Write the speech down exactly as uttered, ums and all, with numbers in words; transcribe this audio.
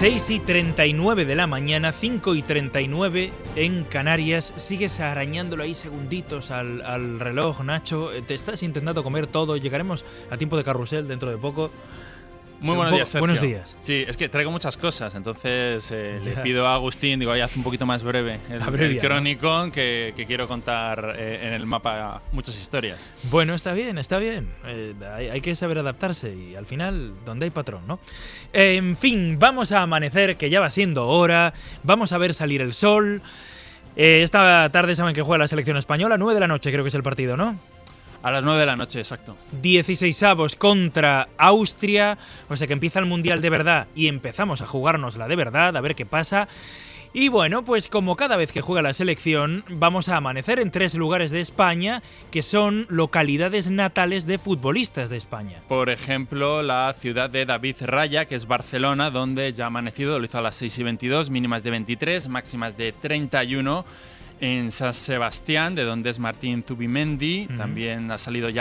seis y treinta y nueve de la mañana, cinco y treinta y nueve en Canarias. Sigues arañándolo ahí segunditos al, al reloj, Nacho. Te estás intentando comer todo. Llegaremos a tiempo de carrusel dentro de poco. Muy buenos días, Sergio. Buenos días. Sí, es que traigo muchas cosas, entonces eh, le pido a Agustín, digo, ya haz un poquito más breve el, el cronicón, que, que quiero contar eh, en el mapa muchas historias. Bueno, está bien, está bien. Eh, hay, hay que saber adaptarse y al final, donde hay patrón, ¿no? Eh, en fin, vamos a amanecer, que ya va siendo hora. Vamos a ver salir el sol. Eh, esta tarde saben que juega la selección española, nueve de la noche creo que es el partido, ¿no? A las nueve de la noche, exacto. dieciseisavos contra Austria, o sea que empieza el Mundial de verdad y empezamos a jugárnosla de verdad, a ver qué pasa. Y bueno, pues como cada vez que juega la selección, vamos a amanecer en tres lugares de España que son localidades natales de futbolistas de España. Por ejemplo, la ciudad de David Raya, que es Barcelona, donde ya ha amanecido, lo hizo a las seis y veintidós, mínimas de veintitrés, máximas de treinta y uno. En San Sebastián, de donde es Martín Zubimendi, uh-huh. también ha salido ya